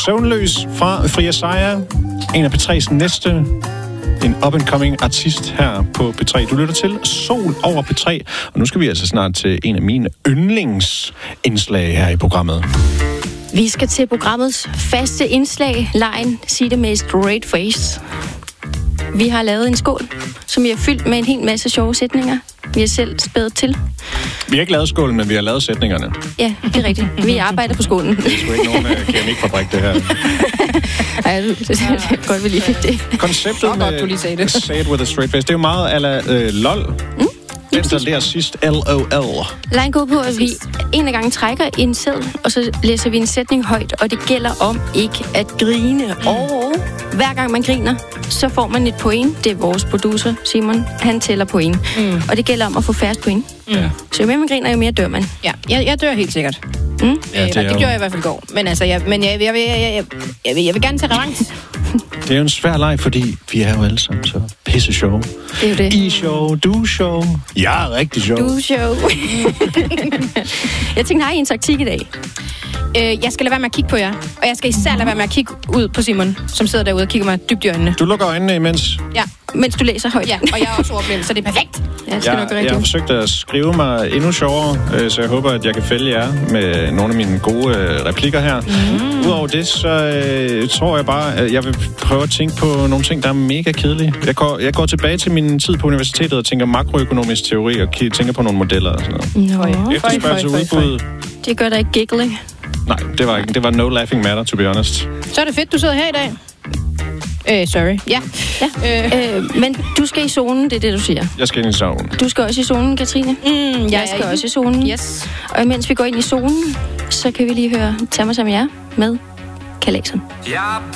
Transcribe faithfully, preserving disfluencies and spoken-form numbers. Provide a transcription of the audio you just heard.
Søvnløs fra Fria Saya. En af P tre's næste. En up-and-coming artist her på P tre. Du lytter til Sol over P tre. Og nu skal vi altså snart til en af mine yndlingsindslag her i programmet. Vi skal til programmets faste indslag. Lejen, sig det med et straight face. Vi har lavet en skål, som vi har fyldt med en hel masse sjove sætninger. Vi har selv spædet til. Vi har ikke lavet skålen, men vi har lavet sætningerne. Ja, det er rigtigt. Vi arbejder på skålen. Det er sgu ikke nogen uh, keramikfabrik, det her. Ej, det er godt, vi lige fik det. Konceptet godt, med du lige sagde det. Say it with a straight face, det er jo meget a la uh, lol. Mm? Den, der lærer sidst L O L. Lejen går på, at vi en af gangen trækker en seddel, og så læser vi en sætning højt, og det gælder om ikke at grine. Mm. Og hver gang man griner, så får man et point. Det er vores producer, Simon. Han tæller point. Mm. Og det gælder om at få færrest point. Mm. Så jo mere man griner, jo mere dør man. Ja, jeg, jeg dør helt sikkert. Mm? Ja, det, det gjorde jeg i hvert fald i går. Men altså, jeg, men jeg, jeg, jeg, jeg, jeg, jeg, vil, jeg vil gerne tage revanche. Det er jo en svær leg, fordi vi er jo alle sammen så pisse sjove. Det er jo det. I show, du show. Jeg er rigtig sjov. Du show. Jeg tænkte, har I en taktik i dag? Øh, jeg skal lade være med at kigge på jer. Og jeg skal især lade være med at kigge ud på Simon, som sidder derude og kigger mig dybt i øjnene. Du lukker øjnene imens. Ja. Mens du læser højt. Ja, og jeg er også ordblind, så det er perfekt. Ja, det skal jeg, nok jeg har forsøgt at skrive mig endnu sjovere, øh, så jeg håber, at jeg kan fælde jer med nogle af mine gode øh, replikker her. Mm. Udover det, så øh, tror jeg bare, at jeg vil prøve at tænke på nogle ting, der er mega kedelige. Jeg går, jeg går tilbage til min tid på universitetet og tænker makroøkonomisk teori og tænker på nogle modeller og sådan noget. Nå. Efterspørgsel udbud. Det gør dig ikke giggle. Nej, det var ikke. Det var no laughing matter, to be honest. Så er det fedt, du sidder her i dag. Øh, sorry. Ja. ja. Øh. Øh, men du skal i zonen, det er det, du siger. Jeg skal ind i zonen. Du skal også i zonen, Katrine. Mm, jeg, jeg skal også i zonen. Yes. Og mens vi går ind i zonen, så kan vi lige høre Tag mig som jer med Kalasen. Jeg